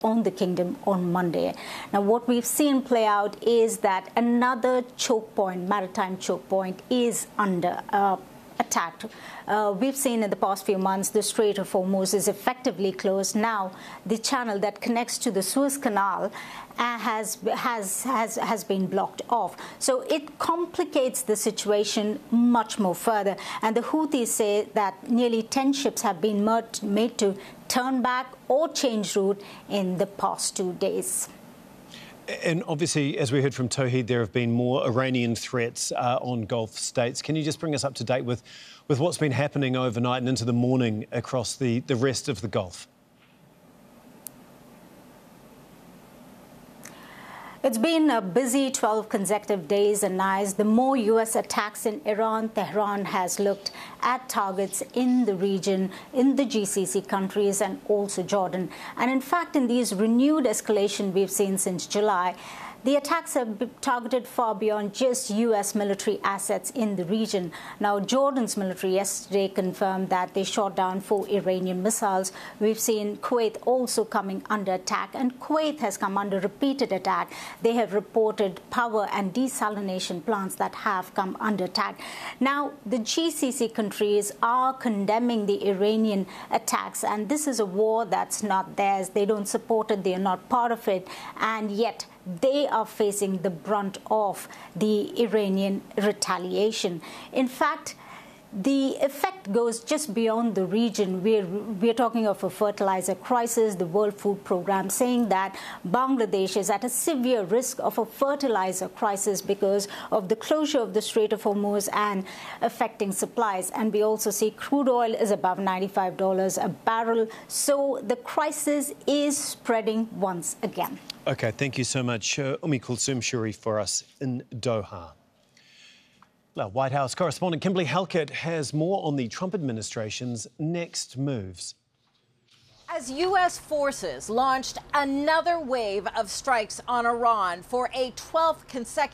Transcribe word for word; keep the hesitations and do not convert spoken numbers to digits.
on the kingdom on Monday. Now, what we've seen play out is that another choke point, maritime choke point, is under uh, attack. Uh, we've seen in the past few months the Strait of Hormuz is effectively closed. Now, the channel that connects to the Suez Canal uh, has has has has been blocked off. So it complicates the situation much more further. And the Houthis say that nearly ten ships have been made to turn back or change route in the past two days. And obviously, as we heard from Tauhid, there have been more Iranian threats uh, on Gulf states. Can you just bring us up to date with, with what's been happening overnight and into the morning across the, the rest of the Gulf? It's been a busy twelve consecutive days and nights. The more U S attacks in Iran, Tehran has looked at targets in the region, in the G C C countries and also Jordan. And in fact, in these renewed escalation we've seen since July, the attacks have been targeted far beyond just U S military assets in the region. Now, Jordan's military yesterday confirmed that they shot down four Iranian missiles. We've seen Kuwait also coming under attack, and Kuwait has come under repeated attack. They have reported power and desalination plants that have come under attack. Now, the G C C countries are condemning the Iranian attacks, and this is a war that's not theirs. They don't support it. They are not part of it. And yet, they are facing the brunt of the Iranian retaliation. In fact, the effect goes just beyond the region. We're, we're talking of a fertilizer crisis. The World Food Programme saying that Bangladesh is at a severe risk of a fertilizer crisis because of the closure of the Strait of Hormuz and affecting supplies. And we also see crude oil is above ninety-five dollars a barrel. So the crisis is spreading once again. OK, thank you so much, uh, Umi Kulsum Shuri, for us in Doha. Well, White House correspondent Kimberly Halkett has more on the Trump administration's next moves. As U S forces launched another wave of strikes on Iran for a twelfth consecutive